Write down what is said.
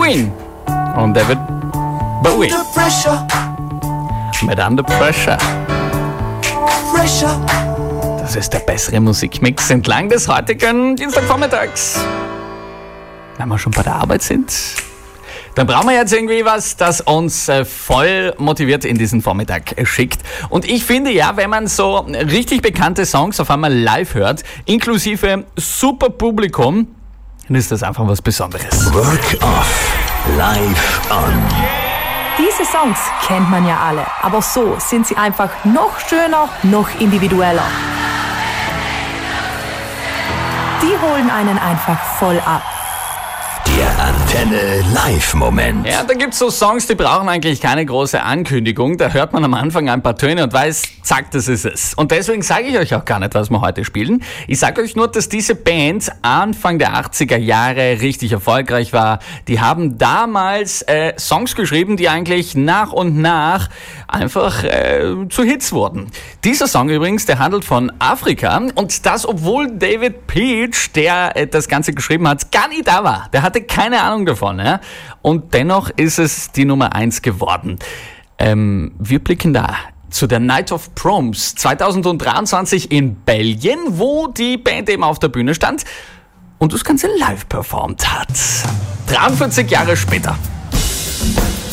Queen und David Bowie. Mit Under Pressure. Das ist der bessere Musikmix entlang des heutigen Dienstagvormittags. Wenn wir schon bei der Arbeit sind, dann brauchen wir jetzt irgendwie was, das uns voll motiviert in diesen Vormittag schickt. Und ich finde ja, wenn man so richtig bekannte Songs auf einmal live hört, inklusive super Publikum, dann ist das einfach was Besonderes. Work Off, live on. Diese Songs kennt man ja alle, aber so sind sie einfach noch schöner, noch individueller. Die holen einen einfach voll ab. Der Antenne Live-Moment. Ja, da gibt's so Songs, die brauchen eigentlich keine große Ankündigung. Da hört man am Anfang ein paar Töne und weiß, zack, das ist es. Und deswegen sage ich euch auch gar nicht, was wir heute spielen. Ich sage euch nur, dass diese Band Anfang der 80er Jahre richtig erfolgreich war. Die haben damals Songs geschrieben, die eigentlich nach und nach einfach zu Hits wurden. Dieser Song übrigens, der handelt von Afrika. Und das, obwohl David Peach, der das Ganze geschrieben hat, gar nicht da war. Der hatte keine Ahnung davon. Ja? Und dennoch ist es die Nummer 1 geworden. Wir blicken da zu der Night of Proms 2023 in Belgien, wo die Band eben auf der Bühne stand und das Ganze live performt hat. 43 Jahre später.